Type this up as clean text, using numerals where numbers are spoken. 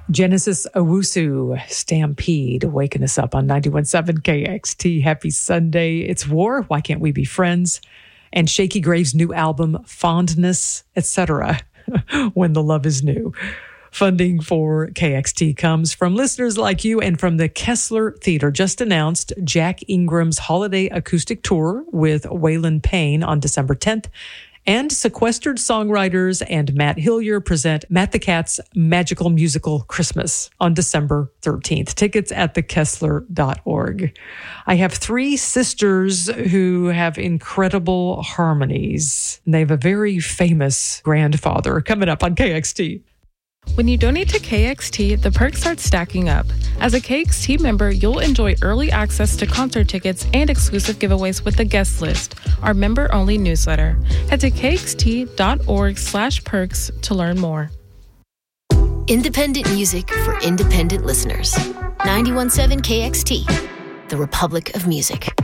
Genesis Owusu, Stampede, waking us up on 91.7 KXT. Happy Sunday. It's War, Why Can't We Be Friends? And Shaky Graves' new album, Fondness, etc., When the Love is New. Funding for KXT comes from listeners like you and from the Kessler Theater. Just announced Jack Ingram's holiday acoustic tour with Waylon Payne on December 10th. And Sequestered Songwriters and Matt Hillier present Matt the Cat's Magical Musical Christmas on December 13th. Tickets at thekessler.org. I have three sisters who have incredible harmonies. And they have a very famous grandfather coming up on KXT. When you donate to KXT, the perks start stacking up. As a KXT member, you'll enjoy early access to concert tickets and exclusive giveaways with the guest list, our member-only newsletter. Head to kxt.org/perks to learn more. Independent music for independent listeners. 91.7 KXT, the Republic of Music.